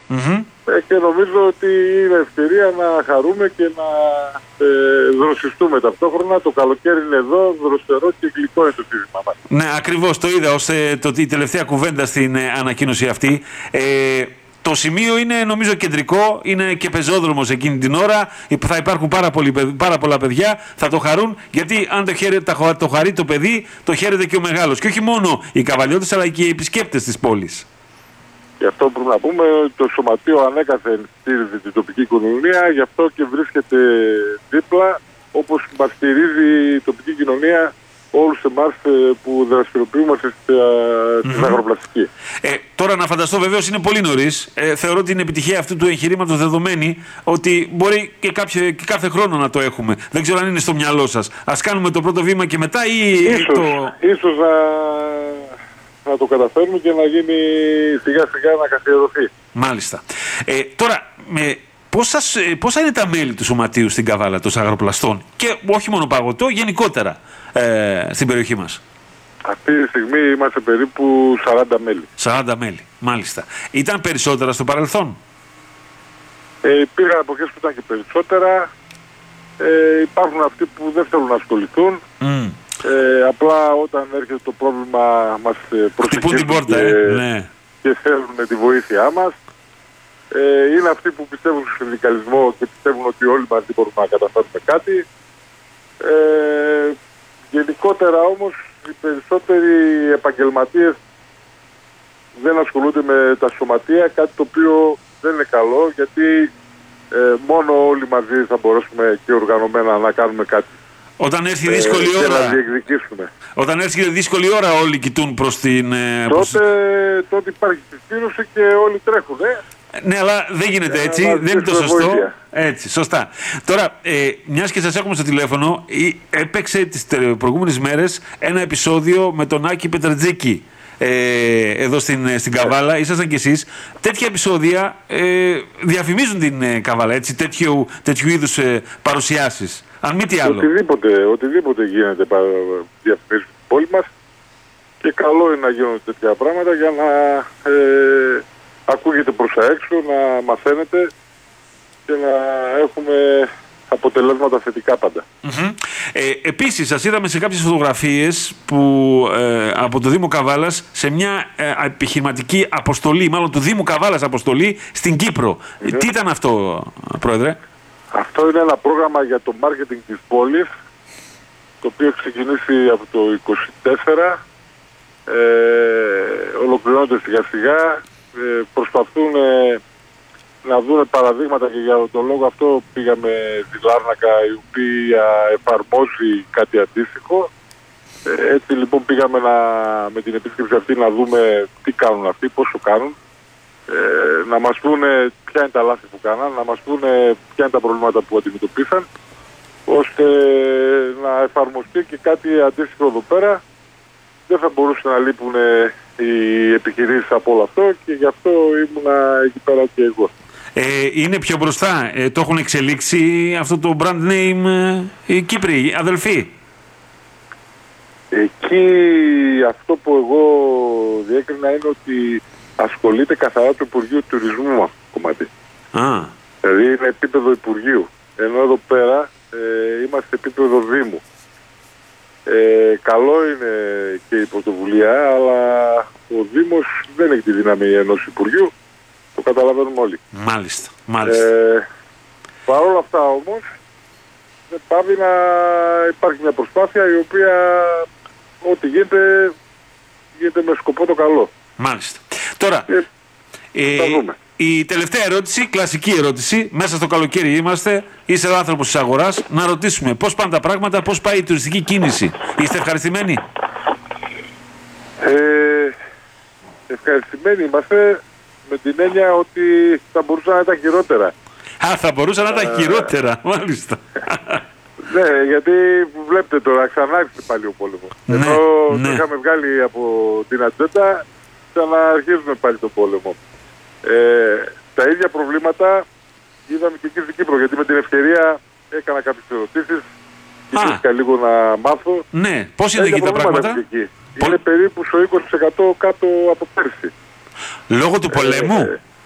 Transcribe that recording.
Και νομίζω ότι είναι ευκαιρία να χαρούμε και να δροσιστούμε ταυτόχρονα. Το καλοκαίρι είναι εδώ, δροσερό και γλυκό είναι το τίμημα μας. Ναι, ακριβώς το είδα ως η τελευταία κουβέντα στην ανακοίνωση αυτή. Το σημείο είναι νομίζω κεντρικό, είναι και πεζόδρομος εκείνη την ώρα. Θα υπάρχουν πάρα πολλά παιδιά, θα το χαρούν, γιατί αν το χαρεί το παιδί, το χαίρεται και ο μεγάλος. Και όχι μόνο οι καβαλιώτες, αλλά και οι επισκέπτες της πόλης. Γι' αυτό πρέπει να πούμε ότι το Σωματείο ανέκαθεν στήριζε την τοπική κοινωνία, γι' αυτό και βρίσκεται δίπλα, όπως μας στηρίζει η τοπική κοινωνία όλους εμάς που δραστηριοποιούμαστε στην αγροπλαστική. Τώρα να φανταστώ, βεβαίως είναι πολύ νωρίς. Θεωρώ την επιτυχία αυτού του εγχειρήματος δεδομένη ότι μπορεί και κάθε χρόνο να το έχουμε. Δεν ξέρω αν είναι στο μυαλό σας. Ας κάνουμε το πρώτο βήμα και μετά ή... Ίσως να το καταφέρουμε και να γίνει σιγά σιγά να καθιερωθεί. Μάλιστα. Τώρα, πόσα είναι τα μέλη του Σωματείου στην Καβάλα των Αγροπλαστών και όχι μόνο παγωτό, γενικότερα στην περιοχή μας? Αυτή τη στιγμή είμαστε περίπου 40 μέλη. 40 μέλη, μάλιστα. Ήταν περισσότερα στο παρελθόν? Υπήρχαν εποχές που ήταν και περισσότερα. Υπάρχουν αυτοί που δεν θέλουν να ασχοληθούν. Απλά όταν έρχεται το πρόβλημα μας προσεγγίζουν και θέλουν τη βοήθειά μας. Είναι αυτοί που πιστεύουν στο συνδικαλισμό και πιστεύουν ότι όλοι μαζί μπορούμε να καταφέρουμε κάτι. Γενικότερα όμως οι περισσότεροι επαγγελματίες δεν ασχολούνται με τα σωματεία, κάτι το οποίο δεν είναι καλό, γιατί μόνο όλοι μαζί θα μπορέσουμε και οργανωμένα να κάνουμε κάτι. Όταν έρθει δύσκολη ώρα, να διεκδικήσουμε. Όταν έρθει δύσκολη ώρα όλοι κοιτούν προς την... Τότε υπάρχει συσπήρωση και όλοι τρέχουν. Ναι, αλλά δεν γίνεται έτσι, δεν είναι το σωστό. Έτσι, σωστά. Τώρα, μιας και σας έχουμε στο τηλέφωνο, έπαιξε τις προηγούμενες μέρες ένα επεισόδιο με τον Άκη Πετρετζίκη εδώ στην Καβάλα. Ήσασταν κι εσείς. Τέτοια επεισόδια διαφημίζουν την Καβάλα, έτσι, τέτοιου είδους παρουσιάσεις. Αν μη τι άλλο. Οτιδήποτε γίνεται διαφημίζουν την πόλη μας και καλό είναι να γίνουν τέτοια πράγματα για να ακούγεται προς τα έξω, να μαθαίνετε και να έχουμε αποτελέσματα θετικά πάντα. Επίσης, σας είδαμε σε κάποιες φωτογραφίες που, από το Δήμο Καβάλας σε μια επιχειρηματική αποστολή, μάλλον του Δήμου Καβάλας αποστολή στην Κύπρο. Τι ήταν αυτό, Πρόεδρε? Αυτό είναι ένα πρόγραμμα για το μάρκετινγκ της πόλης, το οποίο ξεκινήσει από το 2024, ολοκληρώνεται σιγά σιγά. Προσπαθούν να δουν παραδείγματα και για τον λόγο αυτό πήγαμε στη Λάρνακα, η οποία εφαρμόζει κάτι αντίστοιχο. Έτσι λοιπόν πήγαμε με την επίσκεψη αυτή να δούμε τι κάνουν αυτοί, πόσο κάνουν, να μας πούνε ποια είναι τα λάθη που κάναν, να μας πούνε ποια είναι τα προβλήματα που αντιμετωπίσαν, ώστε να εφαρμοστεί και κάτι αντίστοιχο εδώ πέρα. Δεν θα μπορούσε να λείπουν οι επιχειρήσεις από όλο αυτό και γι' αυτό ήμουνα εκεί πέρα και εγώ. Είναι πιο μπροστά, το έχουν εξελίξει αυτό το brand name οι Κύπροι, αδελφοί? Εκεί αυτό που εγώ διέκρινα είναι ότι ασχολείται καθαρά το Υπουργείο Τουρισμού με αυτό το κομμάτι. Δηλαδή είναι επίπεδο Υπουργείου, ενώ εδώ πέρα είμαστε επίπεδο Δήμου. Καλό είναι και η πρωτοβουλία, αλλά ο Δήμος δεν έχει τη δύναμη ενός Υπουργείου, το καταλαβαίνουμε όλοι. Μάλιστα. Παρ' όλα αυτά όμως, δεν πάβει να υπάρχει μια προσπάθεια η οποία ό,τι γίνεται με σκοπό το καλό. Μάλιστα. Τώρα, η τελευταία ερώτηση, κλασική ερώτηση, μέσα στο καλοκαίρι είμαστε, είσαι ο άνθρωπος της αγοράς, να ρωτήσουμε πώς πάνε τα πράγματα, πώς πάει η τουριστική κίνηση. Είστε ευχαριστημένοι? Ευχαριστημένοι είμαστε με την έννοια ότι θα μπορούσαν να ήταν χειρότερα. Θα μπορούσαν να ήταν χειρότερα, μάλιστα. Ναι, γιατί βλέπετε τώρα, ξανά έρχεται πάλι ο πόλεμος. Ενώ το είχαμε βγάλει από την ατζέντα, ξαναρχίζουμε πάλι τον πόλεμο. Τα ίδια προβλήματα είδαμε και εκεί στην Κύπρο, γιατί με την ευκαιρία έκανα κάποιες ερωτήσεις και ήθελα λίγο να μάθω. Ναι, πώς είναι εκεί τα πράγματα? Είναι περίπου στο 20% κάτω από πέρσι. Λόγω του πολέμου?